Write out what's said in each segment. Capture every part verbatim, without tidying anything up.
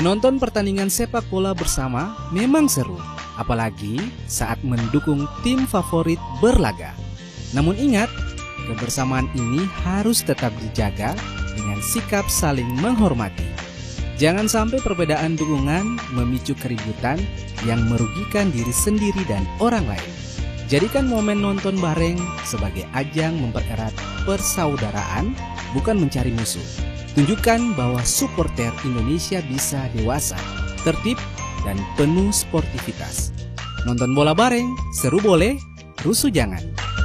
Menonton pertandingan sepak bola bersama memang seru, apalagi saat mendukung tim favorit berlaga. Namun ingat, kebersamaan ini harus tetap dijaga dengan sikap saling menghormati. Jangan sampai perbedaan dukungan memicu keributan yang merugikan diri sendiri dan orang lain. Jadikan momen nonton bareng sebagai ajang mempererat persaudaraan, bukan mencari musuh. Tunjukkan bahwa supporter Indonesia bisa dewasa, tertib, dan penuh sportivitas. Nonton bola bareng, seru boleh, rusuh jangan.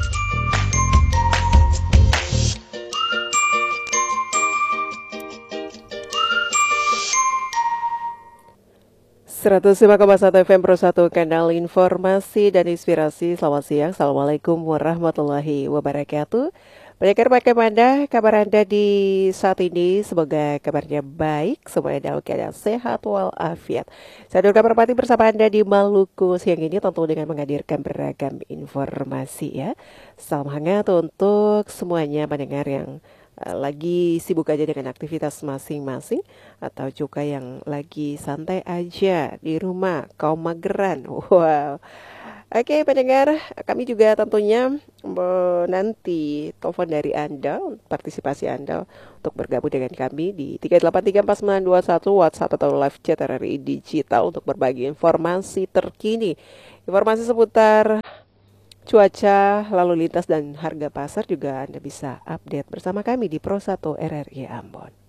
seratus lima koma satu F M Pro satu, kanal informasi dan inspirasi. Selamat siang, Assalamualaikum warahmatullahi wabarakatuh. Pendengar bagaimana Anda, kabar Anda di saat ini? Semoga kabarnya baik, semuanya dalam keadaan sehat walafiat. Saya Durga Permati bersama Anda di Maluku siang ini, tentu dengan menghadirkan beragam informasi ya. Salam hangat untuk semuanya pendengar yang uh, lagi sibuk aja dengan aktivitas masing-masing, atau juga yang lagi santai aja di rumah, kaum mageran. Wow. Oke pendengar, kami juga tentunya menanti telepon dari Anda, partisipasi Anda untuk bergabung dengan kami di tiga delapan tiga empat sembilan dua satu WhatsApp atau live chat R R I Digital untuk berbagi informasi terkini. Informasi seputar cuaca, lalu lintas, dan harga pasar juga Anda bisa update bersama kami di Pro satu R R I Ambon.